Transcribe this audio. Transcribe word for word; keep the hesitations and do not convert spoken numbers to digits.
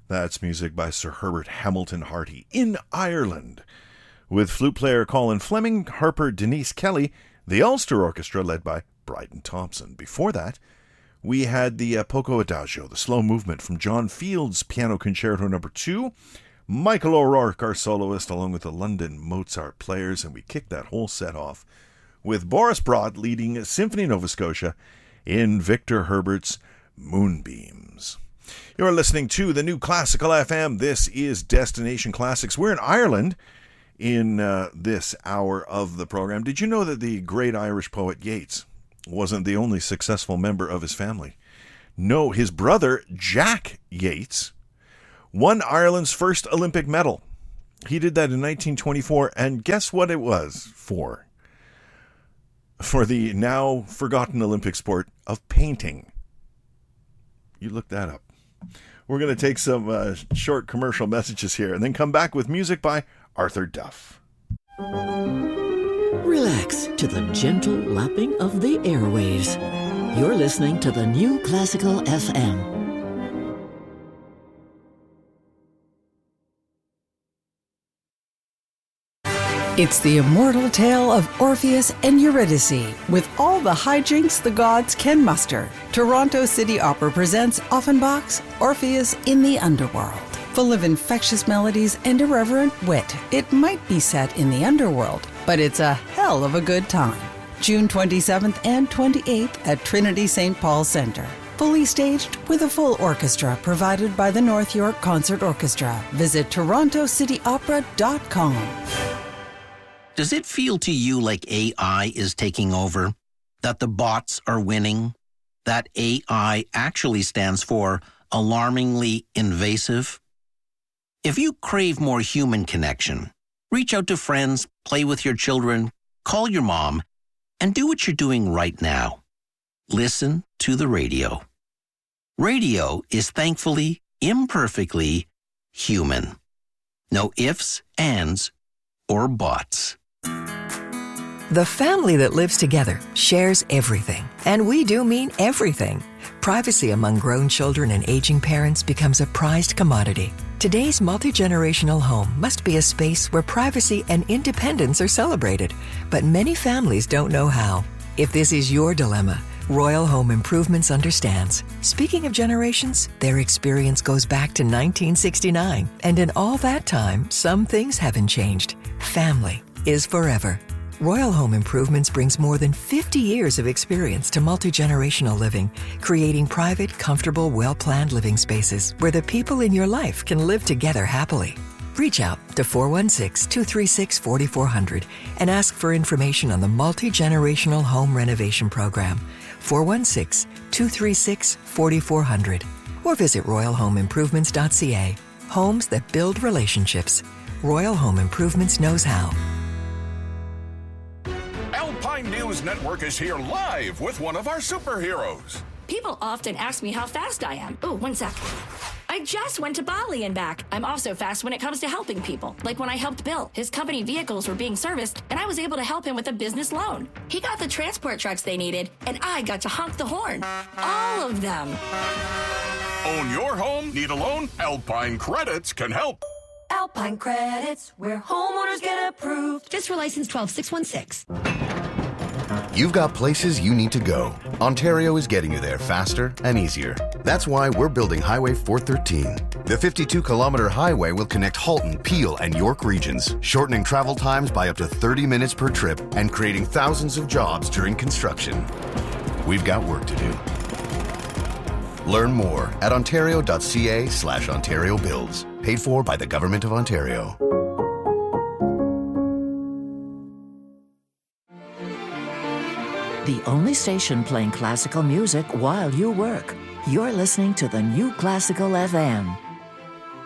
That's music by Sir Herbert Hamilton Harty in Ireland, with flute player Colin Fleming, harper Denise Kelly, the Ulster Orchestra led by Bryden Thompson. Before that, we had the uh, Poco Adagio, the slow movement from John Field's Piano Concerto number two, Michael O'Rourke, our soloist, along with the London Mozart Players, and we kicked that whole set off with Boris Brott leading Symphony Nova Scotia in Victor Herbert's Moonbeams. You're listening to the New Classical F M. This is Destination Classics. We're in Ireland in uh, this hour of the program. Did you know that the great Irish poet Yeats wasn't the only successful member of his family? No, his brother, Jack Yeats, won Ireland's first Olympic medal. He did that in nineteen twenty-four, and guess what it was for? For the now forgotten Olympic sport of painting. You look that up. We're going to take some uh, short commercial messages here and then come back with music by Arthur Duff. Relax to the gentle lapping of the airwaves. You're listening to the New Classical F M. It's the immortal tale of Orpheus and Eurydice, with all the hijinks the gods can muster. Toronto City Opera presents Offenbach's Orpheus in the Underworld. Full of infectious melodies and irreverent wit, it might be set in the underworld, but it's a hell of a good time. June twenty-seventh and twenty-eighth at Trinity Saint Paul Centre. Fully staged with a full orchestra provided by the North York Concert Orchestra. Visit toronto city opera dot com. Does it feel to you like A I is taking over? That the bots are winning? That A I actually stands for alarmingly invasive? If you crave more human connection, reach out to friends, play with your children, call your mom, and do what you're doing right now. Listen to the radio. Radio is thankfully, imperfectly human. No ifs, ands, or buts. The family that lives together shares everything, and we do mean everything. Privacy among grown children and aging parents becomes a prized commodity. Today's multi-generational home must be a space where privacy and independence are celebrated, but many families don't know how. If this is your dilemma, Royal Home Improvements understands. Speaking of generations, their experience goes back to nineteen sixty-nine, and in all that time, some things haven't changed. Family is forever. Royal Home Improvements brings more than fifty years of experience to multi-generational living, creating private, comfortable, well-planned living spaces where the people in your life can live together happily. Reach out to four one six, two three six, four four zero zero and ask for information on the Multi-Generational Home Renovation Program, four one six, two three six, four four zero zero, or visit royal home improvements dot c a. Homes that build relationships. Royal Home Improvements knows how. Alpine News Network is here live with one of our superheroes. People often ask me how fast I am. Oh, one sec. I just went to Bali and back. I'm also fast when it comes to helping people. Like when I helped Bill. His company vehicles were being serviced, and I was able to help him with a business loan. He got the transport trucks they needed, and I got to honk the horn. All of them. Own your home? Need a loan? Alpine Credits can help. Alpine Credits, where homeowners get approved. Fiscal license twelve six one six. You've got places you need to go. Ontario is getting you there faster and easier. That's why we're building Highway four thirteen. The fifty-two kilometer highway will connect Halton, Peel, and York regions, shortening travel times by up to thirty minutes per trip and creating thousands of jobs during construction. We've got work to do. Learn more at ontario.ca slash Ontario Builds. Paid for by the Government of Ontario. The only station playing classical music while you work. You're listening to the New Classical F M.